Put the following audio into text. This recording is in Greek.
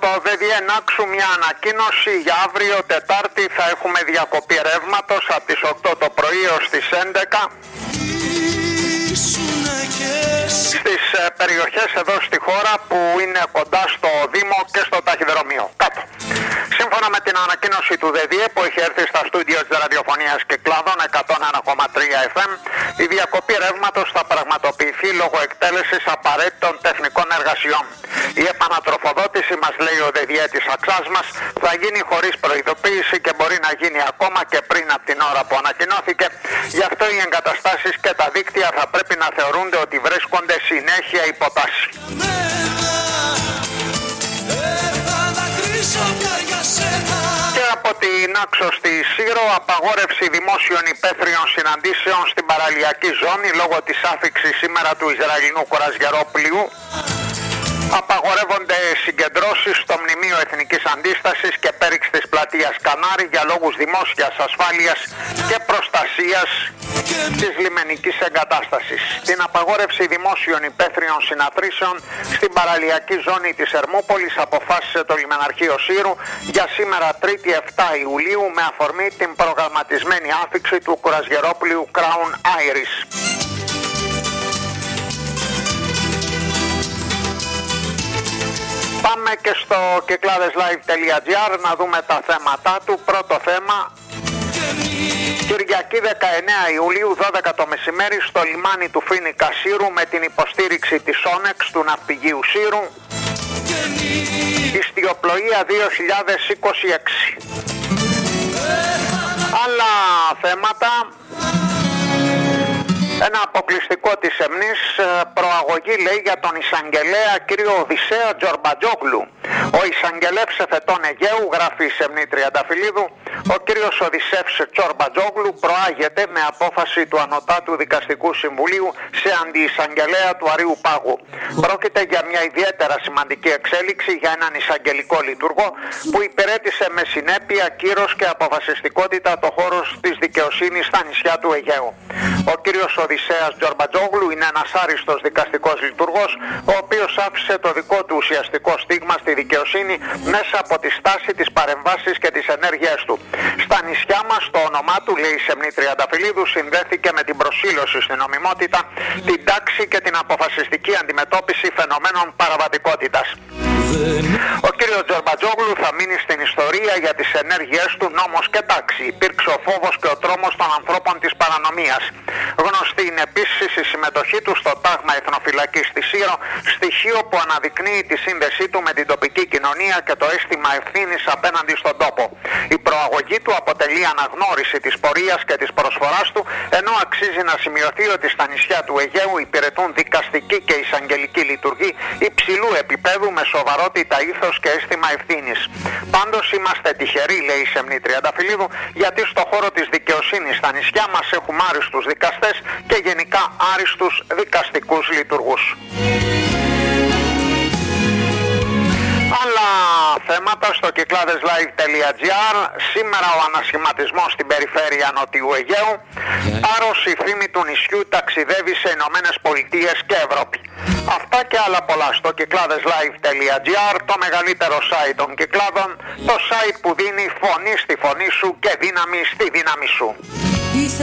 το ΔΔΕ Νάξου μια ανακοίνωση για αύριο Τετάρτη. Θα έχουμε διακοπή ρεύματος από τις 8 το πρωί έως τις 11 στις περιοχές εδώ στη χώρα που είναι κοντά στο Δήμο και στο ταχυδρομείο κάτω. Σύμφωνα με την ανακοίνωση του ΔΔΕ που έχει έρθει στα στούντιο της ραδιοφωνίας Κυκλάδων 101,3 FM, η διακοπή ρεύματος θα πραγματοποιηθεί λόγω εκτέλεσης απαραίτητων τεχνικών εργασιών. Η επανατροφοδότηση, μας λέει ο ΔΔΕ της Αξάς μας, θα γίνει χωρίς προειδοποίηση και μπορεί να γίνει ακόμα και πριν από την ώρα που ανακοινώθηκε. Γι' αυτό οι εγκαταστάσεις και τα δίκτυα θα πρέπει να θεωρούνται ότι βρίσκονται συνέχεια υποτάση. Και από την Άξο στη Σύρο, απαγόρευση δημόσιων υπαίθριων συναντήσεων στην παραλιακή ζώνη λόγω της άφιξης σήμερα του Ισραηλινού κουρασγερόπλοιου. Απαγορεύονται συγκεντρώσεις στο Μνημείο Εθνικής Αντίστασης και πέριξ της πλατείας Κανάρη για λόγους δημόσιας ασφάλειας και προστασίας της λιμενικής εγκατάστασης. Την απαγόρευση δημόσιων υπαίθριων συναθρήσεων στην παραλιακή ζώνη της Ερμούπολης αποφάσισε το Λιμεναρχείο Σύρου για σήμερα 3η 7 Ιουλίου με αφορμή την προγραμματισμένη άφιξη του κουρασγερόπλοιου Crown Iris. Πάμε και στο κυκλάδεσlive.gr να δούμε τα θέματα του. Πρώτο θέμα, Κυριακή 19 Ιουλίου 12 το μεσημέρι στο λιμάνι του Φοίνικα Σύρου με την υποστήριξη της Όνεξ του Ναυπηγείου Σύρου, Ιστιοπλοεία 2026. Άλλα θέματα. Ένα αποκλειστικό της Εμνής, προαγωγή λέει για τον εισαγγελέα κύριο Οδυσσέα Τζορμπατζόγλου. Ο εισαγγελεύς εφετών Αιγαίου, γράφει η Σεμνή Τριανταφυλλίδου, ο κύριος Οδυσσεύς Τζορμπατζόγλου προάγεται με απόφαση του Ανωτάτου Δικαστικού Συμβουλίου σε αντιεισαγγελέα του Αρείου Πάγου. Πρόκειται για μια ιδιαίτερα σημαντική εξέλιξη για έναν εισαγγελικό λειτουργό που υπηρέτησε με συνέπεια, κύρος και αποφασιστικότητα το χώρο της δικαιοσύνης στα νησιά του Αιγαίου. Ο κύριος Οδυσσέας Τζορμπατζόγλου είναι ένας άριστος δικαστικός λειτουργός, ο οποίος άφησε το δικό του ουσιαστικό στίγμα στη δικαιοσύνη μέσα από τη στάση, τις παρεμβάσεις και τις ενέργειές του. Στα νησιά μας το όνομά του, λέει η Σεμνή Τριανταφυλλίδου, συνδέθηκε με την προσήλωση στην νομιμότητα, την τάξη και την αποφασιστική αντιμετώπιση φαινομένων παραβατικότητας. Ο κύριος Τζορμπατζόγλου θα μείνει στην ιστορία για τις ενέργειές του νόμος και τάξη. Υπήρξε ο φόβος και ο τρόμος των ανθρώπων της παρανομίας. Γνωστή είναι επίσης η συμμετοχή του στο τάγμα εθνοφυλακής στη Σύρο, στοιχείο που αναδεικνύει τη σύνδεσή του με την τοπική κοινωνία και το αίσθημα ευθύνης απέναντι στον τόπο. Η προαγωγή του αποτελεί αναγνώριση της πορείας και της προσφοράς του, ενώ αξίζει να σημειωθεί ότι στα νησιά του Αιγαίου υπηρετούν δικαστική και εισαγγελική λειτουργή υψηλού επίπεδου με σοβαρότητα, ήθος και αίσθημα ευθύνης. Πάντως είμαστε τυχεροί, λέει η Σεμνή Τριανταφυλλίδου, γιατί στο χώρο της δικαιοσύνης στα νησιά μας έχουμε άριστους δικαστές και γενικά άριστους δικαστικούς λειτουργούς. Άλλα θέματα στο κυκλάδεσlive.gr. Σήμερα ο ανασχηματισμός στην περιφέρεια Νοτιού Αιγαίου. Πάρος, η φήμη του νησιού ταξιδεύει σε Ηνωμένες Πολιτείες και Ευρώπη. Αυτά και άλλα πολλά στο κυκλάδεσlive.gr, το μεγαλύτερο site των Κυκλάδων, το site που δίνει φωνή στη φωνή σου και δύναμη στη δύναμη σου.